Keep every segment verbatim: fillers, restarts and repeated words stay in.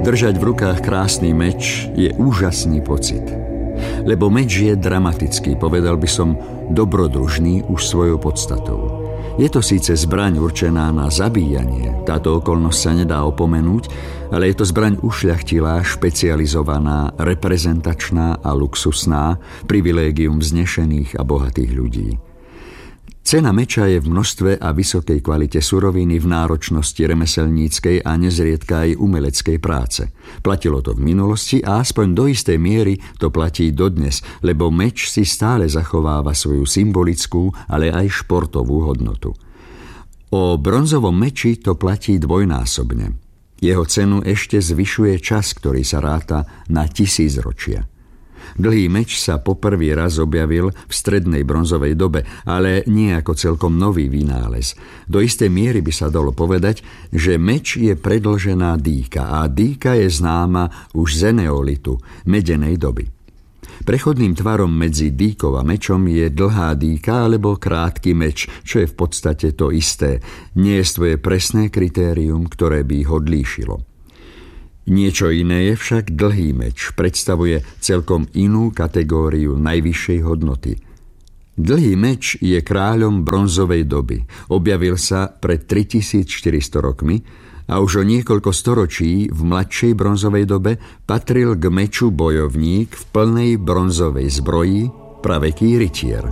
Držať v rukách krásny meč je úžasný pocit. Lebo meč je dramatický, povedal by som dobrodružný už svojou podstatou. Je to síce zbraň určená na zabíjanie, táto okolnosť sa nedá opomenúť, ale je to zbraň ušľachtilá, špecializovaná, reprezentačná a luxusná, privilégium vznešených a bohatých ľudí. Cena meča je v množstve a vysokej kvalite suroviny, v náročnosti remeselníckej a nezriedka aj umeleckej práce. Platilo to v minulosti a aspoň do istej miery to platí dodnes, lebo meč si stále zachováva svoju symbolickú, ale aj športovú hodnotu. O bronzovom meči to platí dvojnásobne. Jeho cenu ešte zvyšuje čas, ktorý sa ráta na tisícročia. Dlhý meč sa poprvý raz objavil v strednej bronzovej dobe, ale nie ako celkom nový vynález. Do istej miery by sa dalo povedať, že meč je predĺžená dýka a dýka je známa už z eneolitu, medenej doby. Prechodným tvarom medzi dýkou a mečom je dlhá dýka alebo krátky meč, čo je v podstate to isté. Nie je tvoje presné kritérium, ktoré by ich odlíšilo. Niečo iné je však dlhý meč, predstavuje celkom inú kategóriu najvyššej hodnoty. Dlhý meč je kráľom bronzovej doby. Objavil sa pred tritisícštyristo rokmi a už o niekoľko storočí v mladšej bronzovej dobe patril k meču bojovník v plnej bronzovej zbroji, praveký rytier.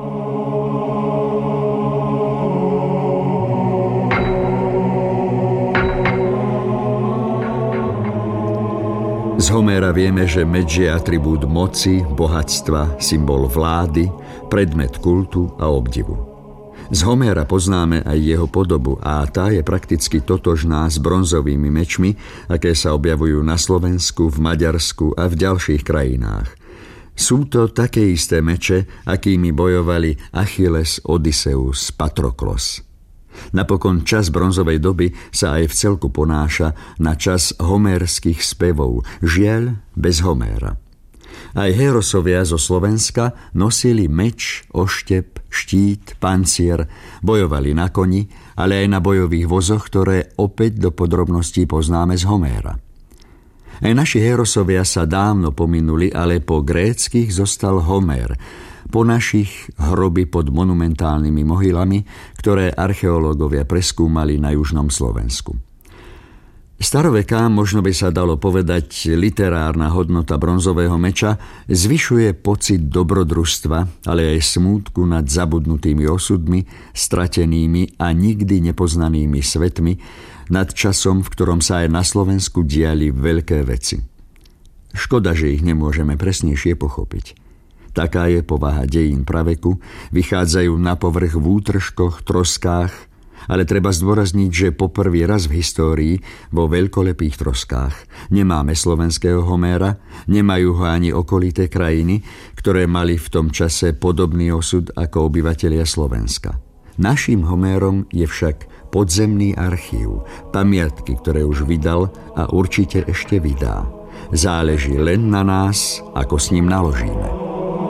Z Homéra vieme, že meč je atribút moci, bohatstva, symbol vlády, predmet kultu a obdivu. Z Homéra poznáme aj jeho podobu a tá je prakticky totožná s bronzovými mečmi, aké sa objavujú na Slovensku, v Maďarsku a v ďalších krajinách. Sú to také isté meče, akými bojovali Achilles, Odysseus, Patroklos. Napokon čas bronzovej doby sa aj v celku ponáša na čas homérskych spevov, žiaľ bez Homéra. Aj Hérosovia zo Slovenska nosili meč, oštep, štít, pancier, bojovali na koni, ale aj na bojových vozoch, ktoré opäť do podrobností poznáme z Homéra. Aj naši Hérosovia sa dávno pominuli, ale po gréckych zostal Homér, po našich hroby pod monumentálnymi mohylami, ktoré archeológovia preskúmali na južnom Slovensku. Staroveká, možno by sa dalo povedať, literárna hodnota bronzového meča zvyšuje pocit dobrodružstva, ale aj smútku nad zabudnutými osudmi, stratenými a nikdy nepoznanými svetmi, nad časom, v ktorom sa aj na Slovensku diali veľké veci. Škoda, že ich nemôžeme presnejšie pochopiť. Taká je povaha dejín praveku, vychádzajú na povrch v útržkoch, troskách, ale treba zdôrazniť, že poprvý raz v histórii vo veľkolepých troskách nemáme slovenského Homéra, nemajú ho ani okolité krajiny, ktoré mali v tom čase podobný osud ako obyvatelia Slovenska. Naším Homérom je však podzemný archív, pamiatky, ktoré už vydal a určite ešte vydá. Záleží len na nás, ako s ním naložíme.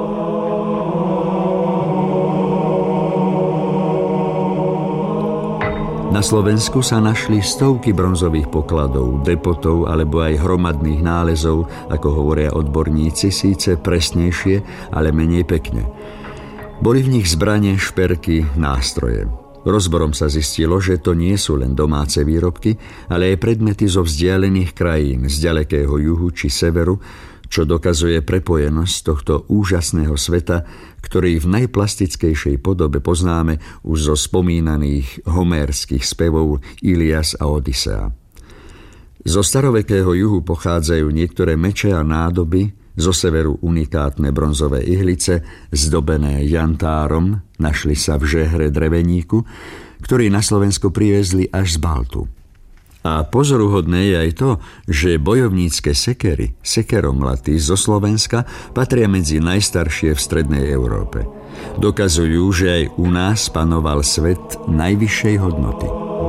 Na Slovensku sa našli stovky bronzových pokladov, depotov alebo aj hromadných nálezov, ako hovoria odborníci, síce presnejšie, ale menej pekne. Boli v nich zbrane, šperky, nástroje. Rozborom sa zistilo, že to nie sú len domáce výrobky, ale aj predmety zo vzdialených krajín, z ďalekého juhu či severu, čo dokazuje prepojenosť tohto úžasného sveta, ktorý v najplastickejšej podobe poznáme už zo spomínaných homérskych spevov Ilias a Odysea. Zo starovekého juhu pochádzajú niektoré meče a nádoby, zo severu unikátne bronzové ihlice, zdobené jantárom, našli sa v žehre dreveníku, ktorý na Slovensko priviezli až z Baltu. A pozoruhodné je aj to, že bojovnícke sekery, sekeromlaty zo Slovenska patria medzi najstaršie v strednej Európe. Dokazujú, že aj u nás panoval svet najvyššej hodnoty.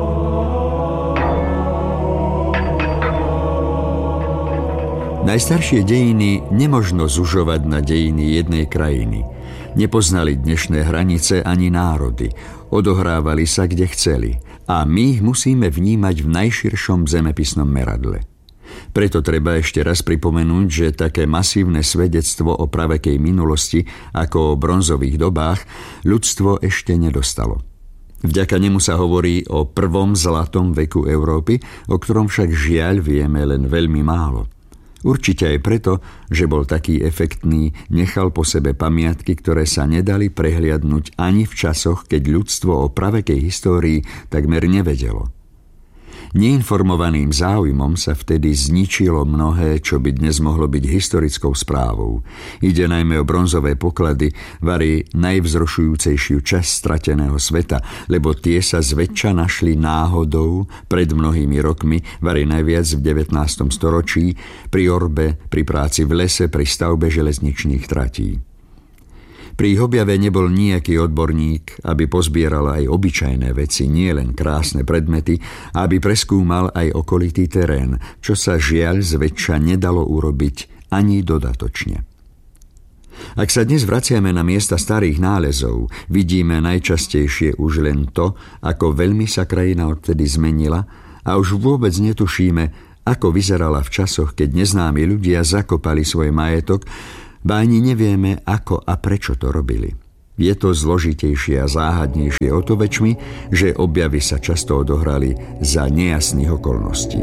Najstaršie dejiny nemožno zužovať na dejiny jednej krajiny. Nepoznali dnešné hranice ani národy. Odohrávali sa, kde chceli. A my ich musíme vnímať v najširšom zemepisnom meradle. Preto treba ešte raz pripomenúť, že také masívne svedectvo o pravekej minulosti ako o bronzových dobách ľudstvo ešte nedostalo. Vďaka nemu sa hovorí o prvom zlatom veku Európy, o ktorom však žiaľ vieme len veľmi málo. Určite aj preto, že bol taký efektný, nechal po sebe pamiatky, ktoré sa nedali prehliadnúť ani v časoch, keď ľudstvo o pravekej histórii takmer nevedelo. Neinformovaným záujmom sa vtedy zničilo mnohé, čo by dnes mohlo byť historickou správou. Ide najmä o bronzové poklady, vari najvzrušujúcejšiu časť strateného sveta, lebo tie sa zväčša našli náhodou pred mnohými rokmi, vari najviac v devätnástom storočí, pri orbe, pri práci v lese, pri stavbe železničných tratí. Pri ich objave nebol nejaký odborník, aby pozbieral aj obyčajné veci, nie len krásne predmety, aby preskúmal aj okolitý terén, čo sa žiaľ zväčša nedalo urobiť ani dodatočne. Ak sa dnes vraciame na miesta starých nálezov, vidíme najčastejšie už len to, ako veľmi sa krajina odtedy zmenila a už vôbec netušíme, ako vyzerala v časoch, keď neznámi ľudia zakopali svoj majetok, ba ani nevieme, ako a prečo to robili. Je to zložitejšie a záhadnejšie o to väčšmi, že objavy sa často odohrali za nejasných okolností.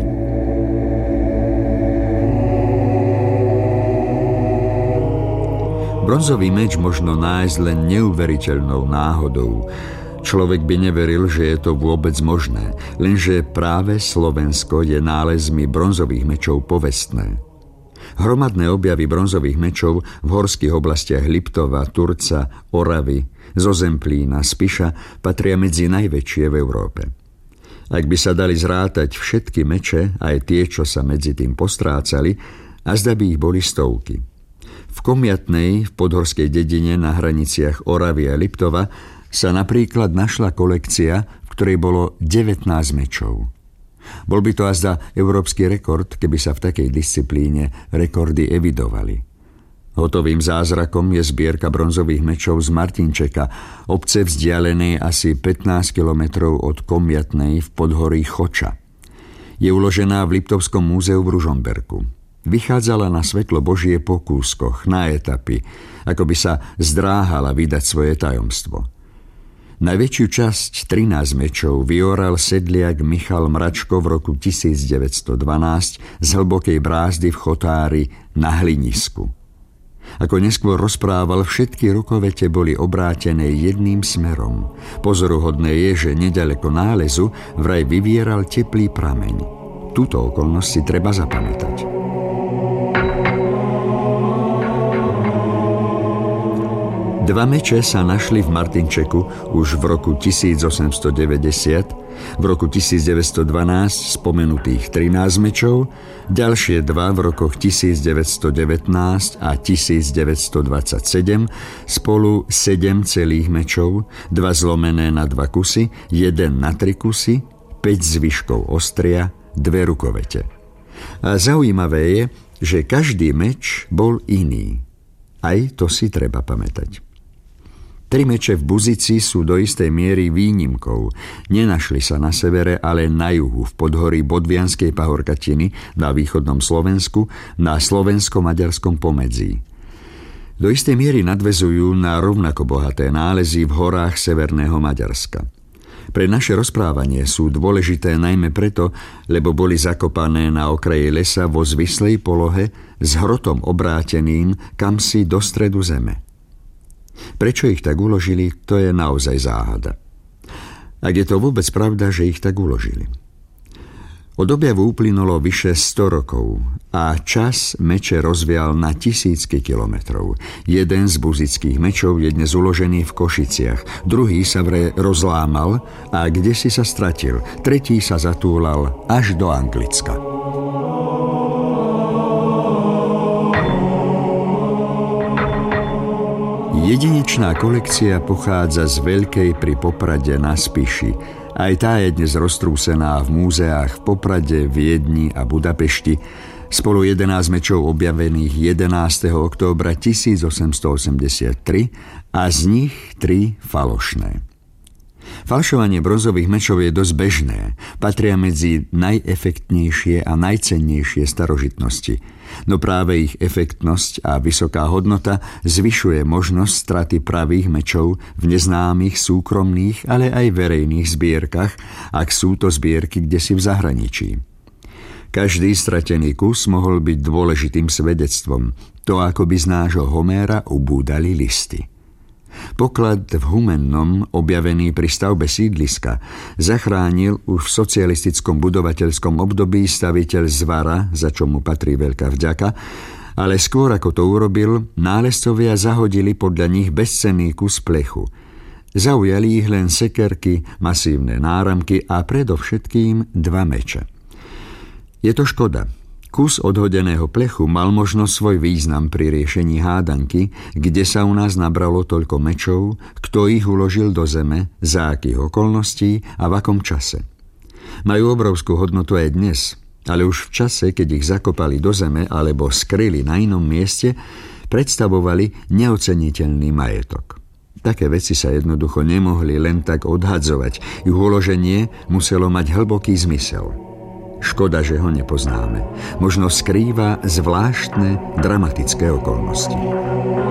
Bronzový meč možno nájsť len neuveriteľnou náhodou. Človek by neveril, že je to vôbec možné, lenže práve Slovensko je nálezmi bronzových mečov povestné. Hromadné objavy bronzových mečov v horských oblastiach Liptova, Turca, Oravy, Zozemplína, Spiša patria medzi najväčšie v Európe. Ak by sa dali zrátať všetky meče, aj tie, čo sa medzi tým postrácali, azda by ich boli stovky. V Komiatnej, v podhorskej dedine na hraniciach Oravy a Liptova sa napríklad našla kolekcia, v ktorej bolo devätnásť mečov. Bol by to azda európsky rekord, keby sa v takej disciplíne rekordy evidovali. Hotovým zázrakom je zbierka bronzových mečov z Martinčeka, obce vzdialenej asi pätnásť kilometrov od Komiatnej v podhorí Choča. Je uložená v Liptovskom múzeu v Ružomberku. Vychádzala na svetlo Božie po kúskoch, na etapy, ako by sa zdráhala vydať svoje tajomstvo. Najväčšiu časť, trinásť mečov, vyoral sedliak Michal Mračko v roku tisícdeväťstodvanásť z hlbokej brázdy v Chotári na Hlinisku. Ako neskôr rozprával, všetky rukovete boli obrátené jedným smerom. Pozoruhodné je, že neďaleko nálezu vraj vyvieral teplý prameň. Túto okolnosť si treba zapamätať. Dva meče sa našli v Martinčeku už v roku tisícosemstodeväťdesiat, v roku tisícdeväťstodvanásť spomenutých trinásť mečov, ďalšie dva v rokoch tisícdeväťstodevätnásť a tisícdeväťstodvadsaťsedem, spolu sedem celých mečov, dva zlomené na dva kusy, jeden na tri kusy, päť zvyškov ostria, dve rukovete. A zaujímavé je, že každý meč bol iný. Aj to si treba pamätať. Tri meče v Buzici sú do istej miery výnimkou. Nenašli sa na severe, ale na juhu, v podhorí Bodvianskej pahorkatiny, na východnom Slovensku, na slovensko-maďarskom pomedzí. Do istej miery nadväzujú na rovnako bohaté nálezy v horách severného Maďarska. Pre naše rozprávanie sú dôležité najmä preto, lebo boli zakopané na okraji lesa vo zvislej polohe s hrotom obráteným kamsi do stredu zeme. Prečo ich tak uložili, to je naozaj záhada. Ak je to vôbec pravda, že ich tak uložili. Od objavu uplynulo vyše sto rokov a čas meče rozvial na tisícky kilometrov. Jeden z buzických mečov je dnes uložený v Košiciach, druhý sa vraj rozlámal a kdesi sa stratil, tretí sa zatúlal až do Anglicka. Jedinečná kolekcia pochádza z Veľkej pri Poprade na Spiši. Aj tá je dnes roztrúsená v múzeách v Poprade, Viedni a Budapešti. Spolu jedenásť mečov objavených jedenásteho októbra tisícosemstoosemdesiattri a z nich tri falošné. Falšovanie bronzových mečov je dosť bežné. Patria medzi najefektnejšie a najcennejšie starožitnosti. No práve ich efektnosť a vysoká hodnota zvyšuje možnosť straty pravých mečov v neznámych súkromných, ale aj verejných zbierkach, ak sú to zbierky kdesi v zahraničí. Každý stratený kus mohol byť dôležitým svedectvom. To ako by z nášho Homéra ubúdali listy. Poklad v Humennom, objavený pri stavbe sídliska, zachránil už v socialistickom budovateľskom období staviteľ Zvara, za čo mu patrí veľká vďaka, ale skôr ako to urobil, nálezcovia zahodili podľa nich bezcenný kus plechu. Zaujali ich len sekerky, masívne náramky a predovšetkým dva meče. Je to škoda. Kus odhodeného plechu mal možno svoj význam pri riešení hádanky, kde sa u nás nabralo toľko mečov, kto ich uložil do zeme, za akých okolností a v akom čase. Majú obrovskú hodnotu aj dnes, ale už v čase, keď ich zakopali do zeme alebo skryli na inom mieste, predstavovali neoceniteľný majetok. Také veci sa jednoducho nemohli len tak odhadzovať. Ich uloženie muselo mať hlboký zmysel. Škoda, že ho nepoznáme. Možno skrýva zvláštne, dramatické okolnosti.